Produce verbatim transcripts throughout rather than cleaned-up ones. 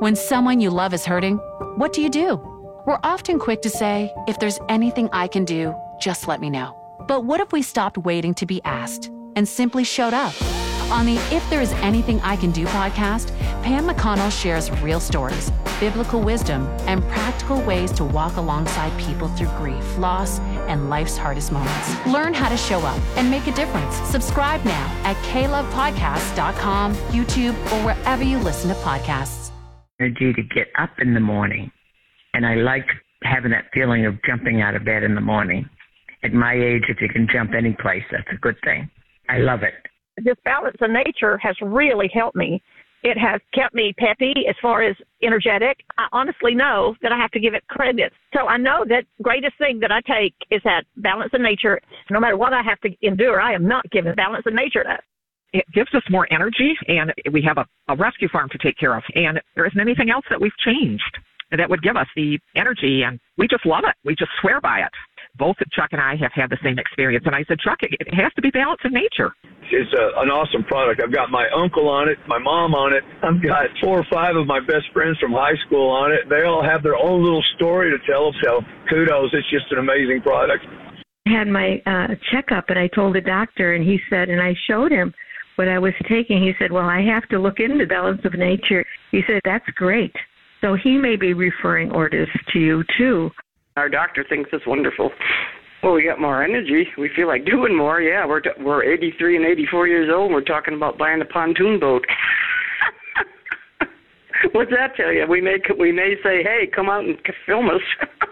When someone you love is hurting, what do you do? We're often quick to say, if there's anything I can do, just let me know. But what if we stopped waiting to be asked and simply showed up? On the If There Is Anything I Can Do podcast, Pam McConnell shares real stories, biblical wisdom, and practical ways to walk alongside people through grief, loss, and life's hardest moments. Learn how to show up and make a difference. Subscribe now at k love podcast dot com, YouTube, or wherever you listen to podcasts. Energy to get up in the morning. And I like having that feeling of jumping out of bed in the morning. At my age, if you can jump any place, that's a good thing. I love it. This balance of nature has really helped me. It has kept me peppy as far as energetic. I honestly know that I have to give it credit. So I know that greatest thing that I take is that balance of nature. No matter what I have to endure, I am not giving balance of nature that. It gives us more energy, and we have a, a rescue farm to take care of. And there isn't anything else that we've changed that would give us the energy, and we just love it. We just swear by it. Both Chuck and I have had the same experience. And I said, Chuck, it has to be balance of nature. It's a, an awesome product. I've got my uncle on it, my mom on it. I've got four or five of my best friends from high school on it. They all have their own little story to tell. So kudos. It's just an amazing product. I had my uh, checkup, and I told the doctor, and he said, and I showed him what I was taking. He said, well, I have to look into balance of nature. He said, that's great. So he may be referring orders to you, too. Our doctor thinks it's wonderful. Well, we got more energy. We feel like doing more. Yeah, we're t- we're eighty-three and eighty-four years old, and we're talking about buying a pontoon boat. What's that tell you? We may we may say, hey, come out and film us.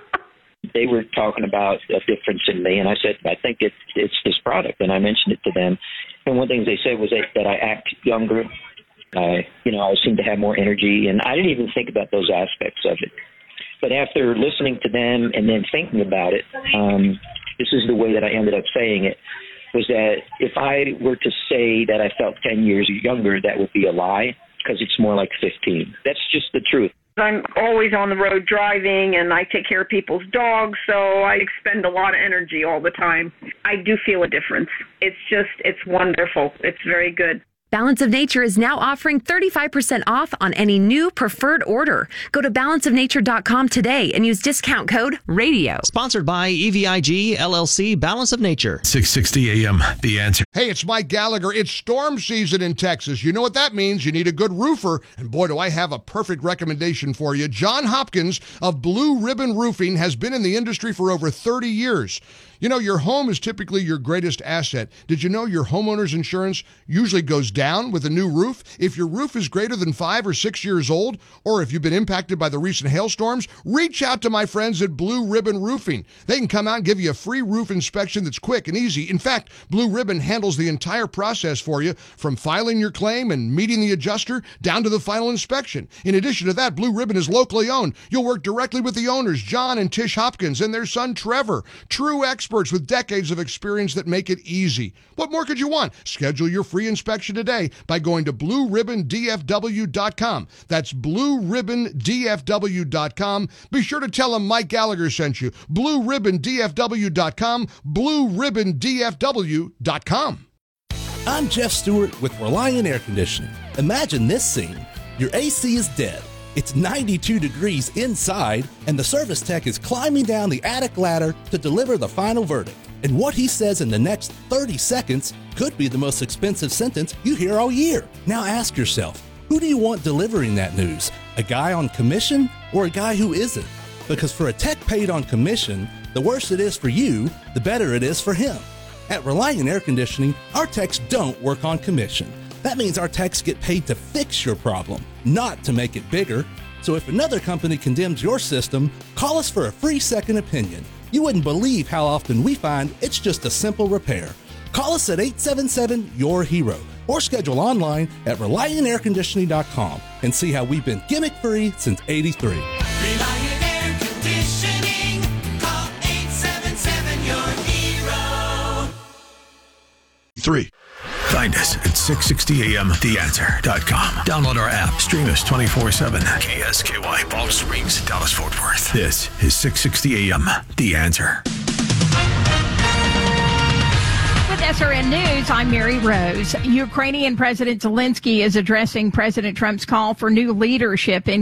They were talking about a difference in me, and I said, I think it's it's this product, and I mentioned it to them. And one thing they said was that, that I act younger. I, you know, I seem to have more energy, and I didn't even think about those aspects of it. But after listening to them and then thinking about it, um, this is the way that I ended up saying it, was that if I were to say that I felt ten years younger, that would be a lie, because it's more like fifteen. That's just the truth. I'm always on the road driving, and I take care of people's dogs, so I expend a lot of energy all the time. I do feel a difference. It's just, it's wonderful. It's very good. Balance of Nature is now offering thirty-five percent off on any new preferred order. Go to balance of nature dot com today and use discount code RADIO. Sponsored by E V I G, L L C, Balance of Nature. six sixty A M, The Answer. Hey, it's Mike Gallagher. It's storm season in Texas. You know what that means. You need a good roofer. And boy, do I have a perfect recommendation for you. John Hopkins of Blue Ribbon Roofing has been in the industry for over thirty years. You know, your home is typically your greatest asset. Did you know your homeowner's insurance usually goes down with a new roof? If your roof is greater than five or six years old, or if you've been impacted by the recent hailstorms, reach out to my friends at Blue Ribbon Roofing. They can come out and give you a free roof inspection that's quick and easy. In fact, Blue Ribbon handles the entire process for you, from filing your claim and meeting the adjuster down to the final inspection. In addition to that, Blue Ribbon is locally owned. You'll work directly with the owners, John and Tish Hopkins, and their son, Trevor. True experts with decades of experience that make it easy. What more could you want? Schedule your free inspection today by going to blue ribbon d f w dot com. That's blue ribbon d f w dot com. Be sure to tell them Mike Gallagher sent you. blue ribbon d f w dot com. blue ribbon d f w dot com. I'm Jeff Stewart with Reliant Air Conditioning. Imagine this scene. Your A C is dead. It's ninety-two degrees inside, and the service tech is climbing down the attic ladder to deliver the final verdict. And what he says in the next thirty seconds could be the most expensive sentence you hear all year. Now ask yourself, who do you want delivering that news? A guy on commission or a guy who isn't? Because for a tech paid on commission, the worse it is for you, the better it is for him. At Reliant Air Conditioning, our techs don't work on commission. That means our techs get paid to fix your problem, not to make it bigger. So if another company condemns your system, call us for a free second opinion. You wouldn't believe how often we find it's just a simple repair. Call us at eight seven seven, Y O U R HERO or schedule online at reliant air conditioning dot com and see how we've been gimmick-free since eighty-three. Reliant Air Conditioning. Call eight seven seven, Y O U R HERO. Three. Find us at six sixty A M the answer dot com. Download our app. Stream us twenty-four seven. K S K Y, Palm Springs, Dallas, Fort Worth. This is six sixty A M The Answer. With S R N News, I'm Mary Rose. Ukrainian President Zelensky is addressing President Trump's call for new leadership in